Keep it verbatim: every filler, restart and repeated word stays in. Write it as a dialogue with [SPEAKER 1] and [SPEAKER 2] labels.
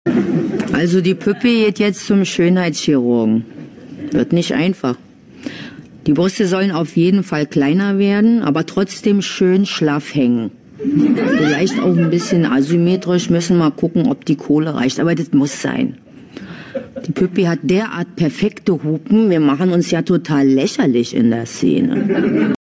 [SPEAKER 1] Also die Püppi geht jetzt zum Schönheitschirurgen. Wird nicht einfach. Die Brüste sollen auf jeden Fall kleiner werden, aber trotzdem schön schlaff hängen. Vielleicht auch ein bisschen asymmetrisch, müssen mal gucken, ob die Kohle reicht, aber das muss sein. Die Püppi hat derart perfekte Hupen, wir machen uns ja total lächerlich in der Szene.